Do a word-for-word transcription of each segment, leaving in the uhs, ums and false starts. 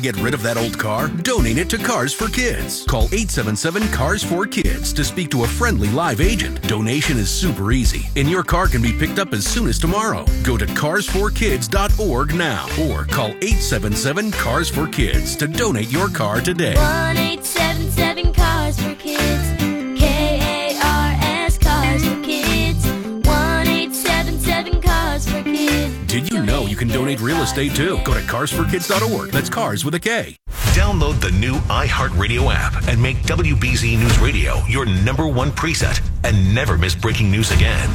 get rid of that old car? Donate it to Cars for Kids. Call eight seven seven, cars for kids to speak to a friendly live agent. Donation is super easy, and your car can be picked up as soon as tomorrow. Go to cars for kids dot org now or call eight seven seven, cars for kids to donate your car today. one eight seven seven, cars for kids. K A R S, Cars for Kids. one eight seven seven, cars for kids. Did you know you can donate real estate too? Go to cars for kids dot org. That's cars with a K. Download the new iHeartRadio app and make W B Z News Radio your number one preset and never miss breaking news again.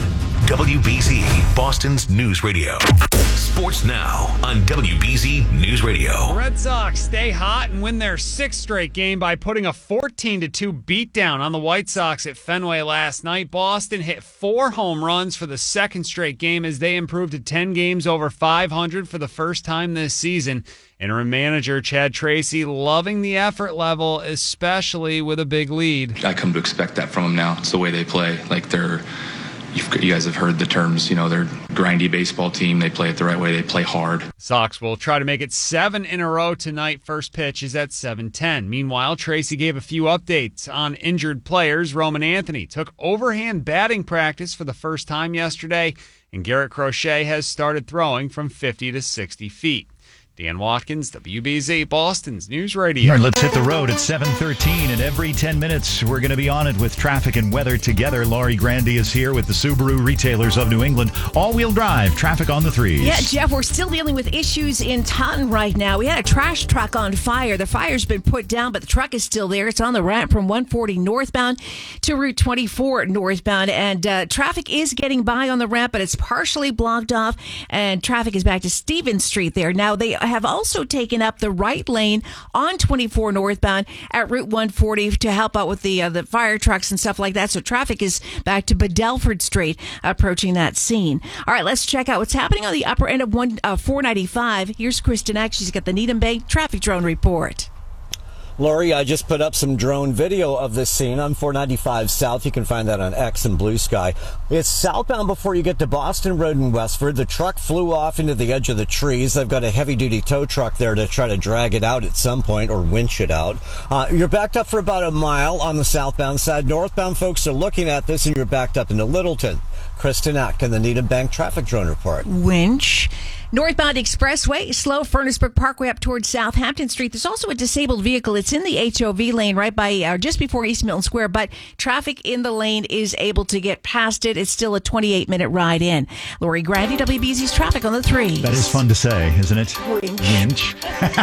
W B Z, Boston's news radio. Sports now on W B Z News Radio. The Red Sox stay hot and win their sixth straight game by putting a fourteen to two beatdown on the White Sox at Fenway last night. Boston hit four home runs for the second straight game as they improved to ten games over five hundred for the first time this season. Interim manager Chad Tracy loving the effort level, especially with a big lead. I come to expect that from them now. It's the way they play. Like they're, you've, you guys have heard the terms, you know, they're a grindy baseball team. They play it the right way. They play hard. Sox will try to make it seven in a row tonight. First pitch is at seven ten. Meanwhile, Tracy gave a few updates on injured players. Roman Anthony took overhand batting practice for the first time yesterday, and Garrett Crochet has started throwing from fifty to sixty feet. Dan Watkins, W B Z, Boston's News Radio. All right, let's hit the road at seven thirteen, and every ten minutes we're going to be on it with traffic and weather together. Laurie Grandy is here with the Subaru Retailers of New England. All-wheel drive, traffic on the threes. Yeah, Jeff, we're still dealing with issues in Taunton right now. We had a trash truck on fire. The fire's been put down, but the truck is still there. It's on the ramp from one forty northbound to Route twenty-four northbound, and uh, traffic is getting by on the ramp, but it's partially blocked off, and traffic is back to Stevens Street there. Now, they have also taken up the right lane on twenty-four northbound at Route one forty to help out with the uh, the fire trucks and stuff like that. So traffic is back to Bedelford Street approaching that scene. All right, let's check out what's happening on the upper end of one uh, four ninety-five. Here's Kristen Eck. She's got the Needham Bank traffic drone report. Laurie, I just put up some drone video of this scene on four ninety-five South. You can find that on X and Blue Sky. It's southbound before you get to Boston Road in Westford. The truck flew off into the edge of the trees. They've got a heavy-duty tow truck there to try to drag it out at some point or winch it out. Uh, you're backed up for about a mile on the southbound side. Northbound folks are looking at this, and you're backed up into Littleton. Kristen Eck and the Needham Bank traffic drone report. Winch. Northbound Expressway, slow Furnace-Brook Parkway up towards Southampton Street. There's also a disabled vehicle. It's in the H O V lane right by, uh, just before East Milton Square, but traffic in the lane is able to get past it. It's still a twenty-eight minute ride in. Lori Grandy, W B Z's traffic on the threes. That is fun to say, isn't it? Winch. Winch.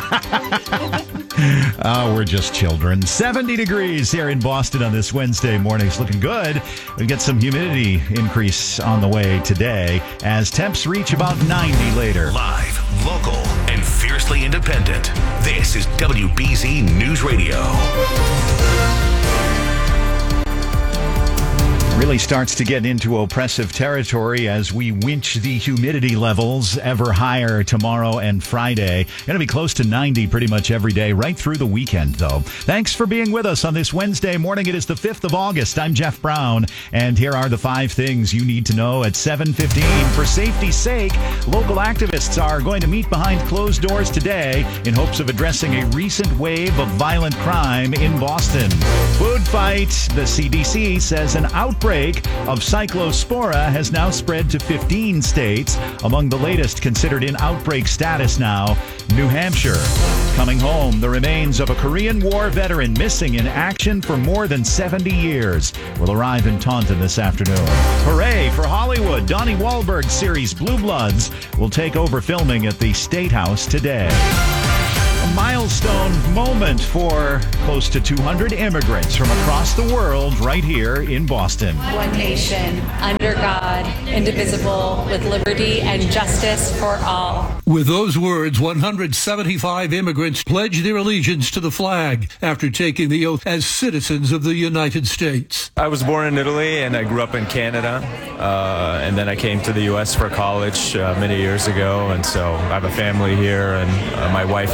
Oh, we're just children. seventy degrees here in Boston on this Wednesday morning. It's looking good. We've got some humidity increase on the way today as temps reach about ninety later. Live, local, and fiercely independent. This is W B Z News Radio. Really starts to get into oppressive territory as we winch the humidity levels ever higher tomorrow and Friday. Going to be close to ninety pretty much every day, right through the weekend, though. Thanks for being with us on this Wednesday morning. It is the fifth of August. I'm Jeff Brown, and here are the five things you need to know at seven fifteen. For safety's sake, local activists are going to meet behind closed doors today in hopes of addressing a recent wave of violent crime in Boston. Food fight. The C D C says an outbreak of cyclospora has now spread to fifteen states. Among the latest considered in outbreak status now, New Hampshire. Coming home, the remains of a Korean War veteran missing in action for more than seventy years will arrive in Taunton this afternoon. Hooray for Hollywood! Donnie Wahlberg's series Blue Bloods will take over filming at the State House today. A milestone moment for close to two hundred immigrants from across the world right here in Boston. One nation, under God, indivisible, with liberty and justice for all. With those words, one hundred seventy-five immigrants pledged their allegiance to the flag after taking the oath as citizens of the United States. I was born in Italy and I grew up in Canada, uh, and then I came to the U S for college uh, many years ago, and so I have a family here, and uh, my wife is American.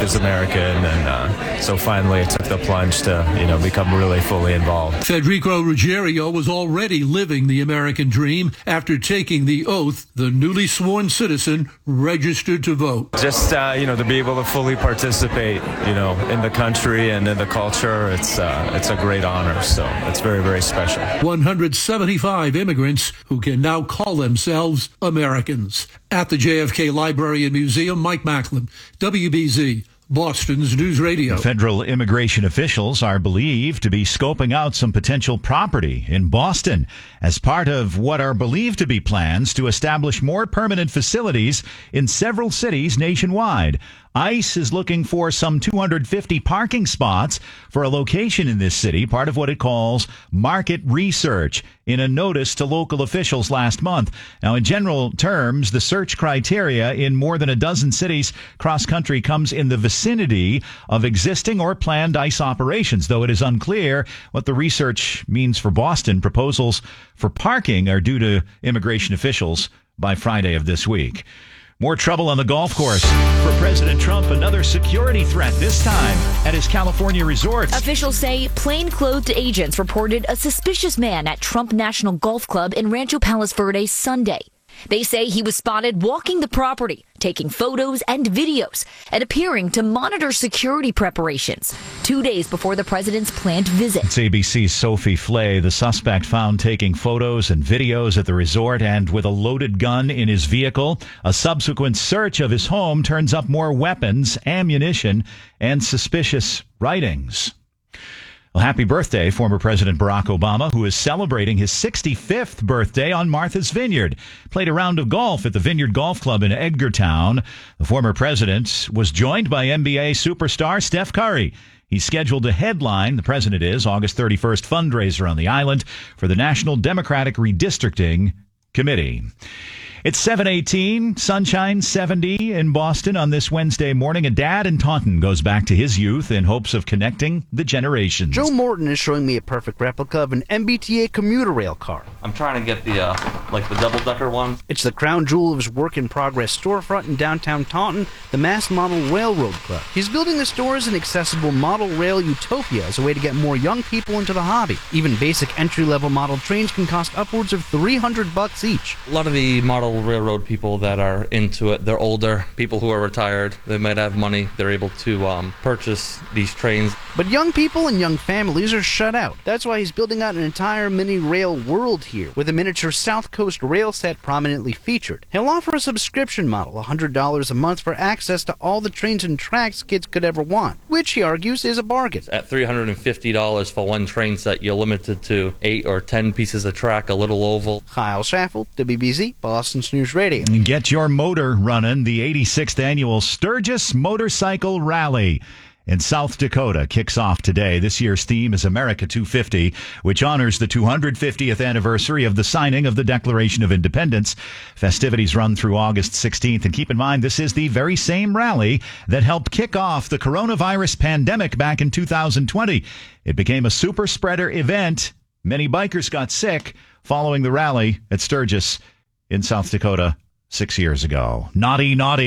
American, and uh, so finally I took the plunge to, you know, become really fully involved. Federico Ruggiero was already living the American dream after taking the oath, the newly sworn citizen registered to vote. Just, uh, you know, to be able to fully participate, you know, in the country and in the culture, it's, uh, it's a great honor, so it's very, very special. one hundred seventy-five immigrants who can now call themselves Americans. At the J F K Library and Museum, Mike Macklin, W B Z, Boston's News Radio. Federal immigration officials are believed to be scoping out some potential property in Boston as part of what are believed to be plans to establish more permanent facilities in several cities nationwide. ICE is looking for some two hundred fifty parking spots for a location in this city, part of what it calls market research, in a notice to local officials last month. Now, in general terms, the search criteria in more than a dozen cities cross country comes in the vicinity of existing or planned ICE operations, though it is unclear what the research means for Boston. Proposals for parking are due to immigration officials by Friday of this week. More trouble on the golf course. For President Trump, another security threat, this time at his California resort. Officials say plainclothed agents reported a suspicious man at Trump National Golf Club in Rancho Palos Verdes Sunday. They say he was spotted walking the property, taking photos and videos, and appearing to monitor security preparations two days before the president's planned visit. It's A B C's Sophie Flay. The suspect found taking photos and videos at the resort and with a loaded gun in his vehicle. A subsequent search of his home turns up more weapons, ammunition, and suspicious writings. Well, happy birthday, former President Barack Obama, who is celebrating his sixty-fifth birthday on Martha's Vineyard. Played a round of golf at the Vineyard Golf Club in Edgartown. The former president was joined by N B A superstar Steph Curry. He's scheduled to headline, the president is, August thirty-first fundraiser on the island for the National Democratic Redistricting Committee. It's seven eighteen, sunshine seventy in Boston on this Wednesday morning. A dad in Taunton goes back to his youth in hopes of connecting the generations. Joe Morton is showing me a perfect replica of an M B T A commuter rail car. I'm trying to get the, uh, like the double-decker one. It's the crown jewel of his work-in-progress storefront in downtown Taunton, the Mass Model Railroad Club. He's building the store as an accessible model rail utopia as a way to get more young people into the hobby. Even basic entry-level model trains can cost upwards of three hundred bucks each. A lot of the model railroad people that are into it, they're older, people who are retired, they might have money, they're able to um, purchase these trains. But young people and young families are shut out. That's why he's building out an entire mini rail world here, with a miniature South Coast rail set prominently featured. He'll offer a subscription model, one hundred dollars a month for access to all the trains and tracks kids could ever want, which he argues is a bargain. At three hundred fifty dollars for one train set, you're limited to eight or ten pieces of track, a little oval. Kyle Schaffel, W B Z, Boston's News Radio. Get your motor running. The eighty-sixth annual Sturgis Motorcycle Rally in South Dakota kicks off today. This year's theme is America two fifty, which honors the two hundred fiftieth anniversary of the signing of the Declaration of Independence. Festivities run through August sixteenth. And keep in mind, this is the very same rally that helped kick off the coronavirus pandemic back in two thousand twenty. It became a super spreader event. Many bikers got sick following the rally at Sturgis in South Dakota six years ago. Naughty, naughty.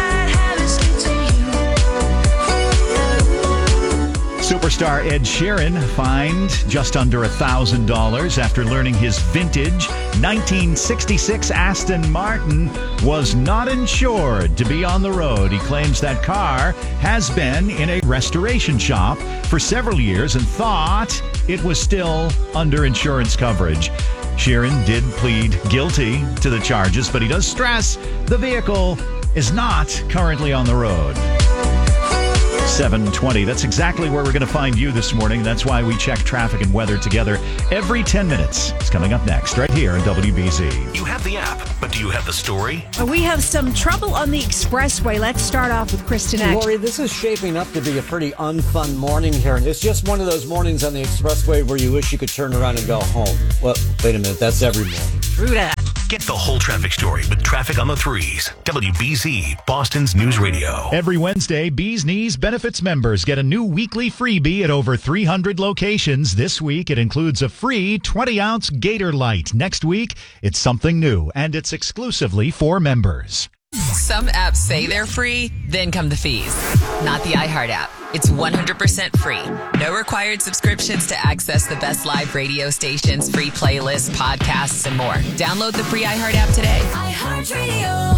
Superstar Ed Sheeran fined just under one thousand dollars after learning his vintage nineteen sixty-six Aston Martin was not insured to be on the road. He claims that car has been in a restoration shop for several years and thought it was still under insurance coverage. Sheeran did plead guilty to the charges, but he does stress the vehicle is not currently on the road. seven twenty. That's exactly where we're going to find you this morning. That's why we check traffic and weather together every ten minutes. It's coming up next, right here on W B Z. You have the app, but do you have the story? We have some trouble on the expressway. Let's start off with Kristen Eck. Lori, this is shaping up to be a pretty unfun morning here. It's just one of those mornings on the expressway where you wish you could turn around and go home. Well, wait a minute. That's every morning. True that. Get the whole traffic story with Traffic on the Threes. W B Z, Boston's News Radio. Every Wednesday, Bee's Knees Benefits members get a new weekly freebie at over three hundred locations. This week, it includes a free twenty ounce Gator Light. Next week, it's something new, and it's exclusively for members. Some apps say they're free, then come the fees. Not the iHeart app. It's one hundred percent free. No required subscriptions to access the best live radio stations, free playlists, podcasts, and more. Download the free iHeart app today. iHeartRadio.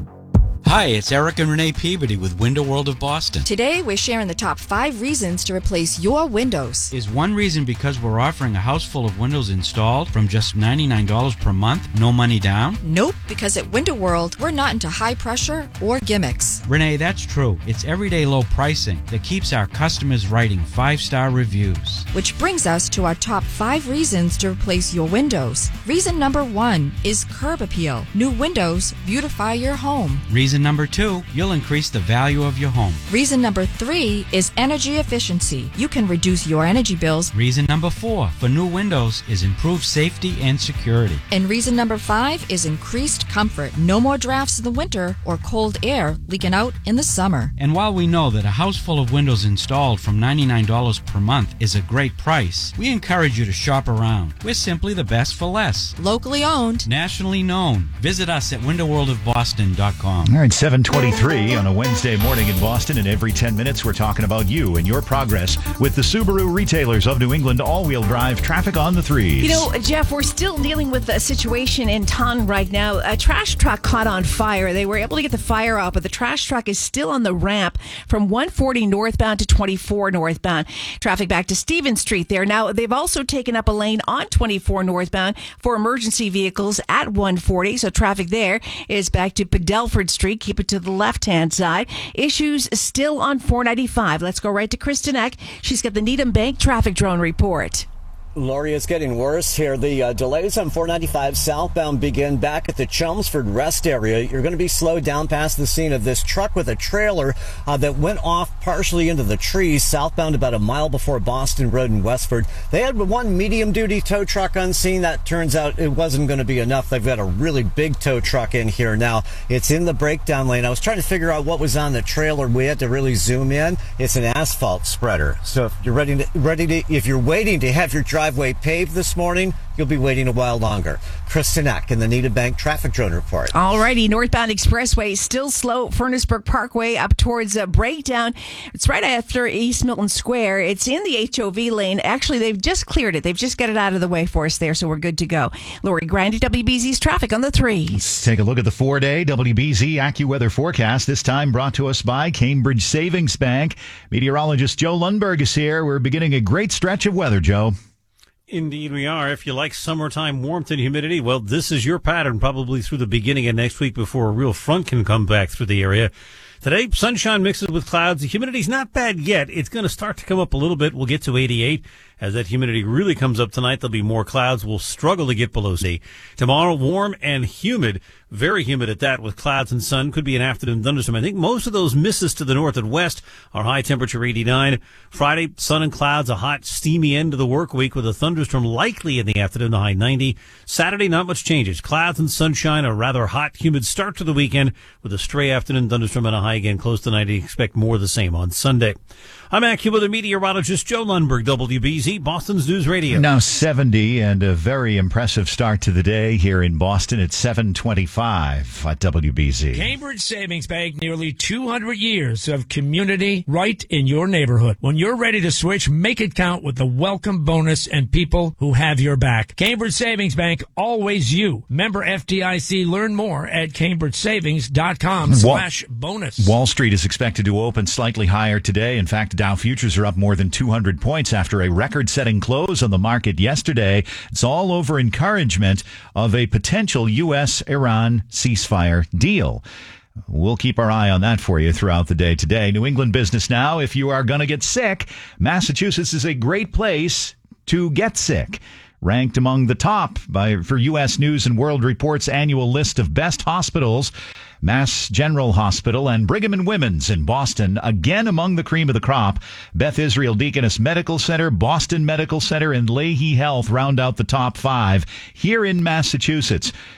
Hi, it's Eric and Renee Peabody with Window World of Boston. Today, we're sharing the top five reasons to replace your windows. Is one reason because we're offering a house full of windows installed from just ninety-nine dollars per month, no money down? Nope, because at Window World, we're not into high pressure or gimmicks. Renee, that's true. It's everyday low pricing that keeps our customers writing five-star reviews. Which brings us to our top five reasons to replace your windows. Reason number one is curb appeal. New windows beautify your home. Reason number two, you'll increase the value of your home. Reason number three is energy efficiency. You can reduce your energy bills. Reason number four for new windows is improved safety and security. And reason number five is increased comfort. No more drafts in the winter or cold air leaking out in the summer. And while we know that a house full of windows installed from ninety-nine dollars per month is a great price, we encourage you to shop around. We're simply the best for less. Locally owned. Nationally known. Visit us at window world of boston dot com. All right, seven twenty-three on a Wednesday morning in Boston, and every ten minutes we're talking about you and your progress with the Subaru retailers of New England all-wheel drive traffic on the threes. You know, Jeff, we're still dealing with a situation in Taunton right now. A trash truck caught on fire. They were able to get the fire out, but the trash truck is still on the ramp from one forty northbound to twenty-four northbound. Traffic back to Stevens Street there. Now, they've also taken up a lane on twenty-four northbound for emergency vehicles at one forty, so traffic there is back to Padelford Street. Keep it to the left-hand side. Issues still on four ninety-five. Let's go right to Kristen Eck. She's got the Needham Bank traffic drone report. Lori, it's getting worse here. The uh, delays on four ninety-five southbound begin back at the Chelmsford Rest area. You're going to be slowed down past the scene of this truck with a trailer uh, that went off partially into the trees southbound about a mile before Boston Road in Westford. They had one medium-duty tow truck on scene. That turns out it wasn't going to be enough. They've got a really big tow truck in here now. It's in the breakdown lane. I was trying to figure out what was on the trailer. We had to really zoom in. It's an asphalt spreader. So if you're ready to, ready to, if you're waiting to have your drive Driveway paved this morning, you'll be waiting a while longer. Kristen Eck in the Needham Bank traffic drone report. All righty, northbound expressway still slow. Furnaceburg Parkway up towards uh, Breakdown. It's right after East Milton Square. It's in the H O V lane. Actually, they've just cleared it. They've just got it out of the way for us there, so we're good to go. Lori Grandy, W B Z's traffic on the threes. Let's take a look at the four-day W B Z AccuWeather forecast. This time brought to us by Cambridge Savings Bank. Meteorologist Joe Lundberg is here. We're beginning a great stretch of weather, Joe. Indeed we are. If you like summertime warmth and humidity, well, this is your pattern probably through the beginning of next week before a real front can come back through the area. Today, sunshine mixes with clouds. The humidity's not bad yet. It's going to start to come up a little bit. We'll get to eighty-eight. As that humidity really comes up tonight, there'll be more clouds. We'll struggle to get below eighty. Tomorrow, warm and humid. Very humid at that with clouds and sun. Could be an afternoon thunderstorm. I think most of those misses to the north and west are high temperature eighty-nine. Friday, sun and clouds, a hot, steamy end to the work week with a thunderstorm likely in the afternoon, the high ninety. Saturday, not much changes. Clouds and sunshine, a rather hot, humid start to the weekend with a stray afternoon thunderstorm and a high again close to ninety. Expect more of the same on Sunday. I'm AccuWeather meteorologist Joe Lundberg, W B Z, Boston's News Radio. Now seventy and a very impressive start to the day here in Boston at seven twenty-five at W B Z. Cambridge Savings Bank, nearly two hundred years of community right in your neighborhood. When you're ready to switch, make it count with the welcome bonus and people who have your back. Cambridge Savings Bank, always you. Member F D I C. Learn more at cambridge savings dot com slash bonus. Wall Street is expected to open slightly higher today. In fact, Dow futures are up more than two hundred points after a record-setting close on the market yesterday. It's all over encouragement of a potential U S Iran ceasefire deal. We'll keep our eye on that for you throughout the day today. New England Business Now. If you are going to get sick, Massachusetts is a great place to get sick. Ranked among the top by for U S News and World Report's annual list of best hospitals, Mass General Hospital and Brigham and Women's in Boston, again among the cream of the crop. Beth Israel Deaconess Medical Center, Boston Medical Center, and Leahy Health round out the top five here in Massachusetts.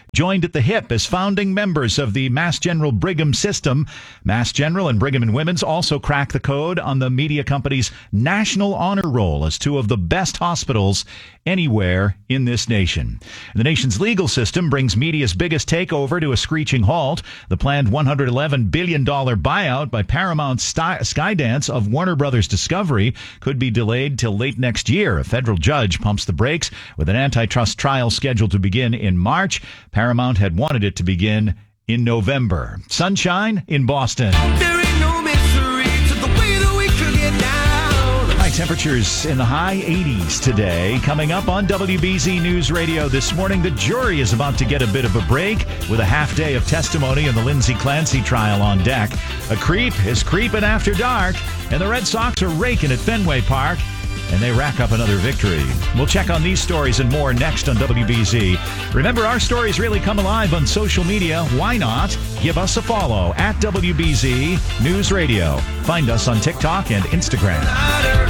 joined at the hip as founding members of the Mass General Brigham system. Mass General and Brigham and Women's also cracked the code on the media company's National Honor Roll as two of the best hospitals anywhere in this nation. The nation's legal system brings media's biggest takeover to a screeching halt. The planned one hundred eleven billion dollars buyout by Paramount Skydance of Warner Brothers Discovery could be delayed till late next year. A federal judge pumps the brakes with an antitrust trial scheduled to begin in March. Paramount had wanted it to begin in November. Sunshine in Boston. There ain't no mystery to the way that we could get down. High temperatures in the high eighties today. Coming up on W B Z News Radio this morning, the jury is about to get a bit of a break with a half day of testimony in the Lindsay Clancy trial on deck. A creep is creeping after dark, and the Red Sox are raking at Fenway Park, and they rack up another victory. We'll check on these stories and more next on W B Z. Remember, our stories really come alive on social media. Why not? Give us a follow at W B Z News Radio. Find us on TikTok and Instagram.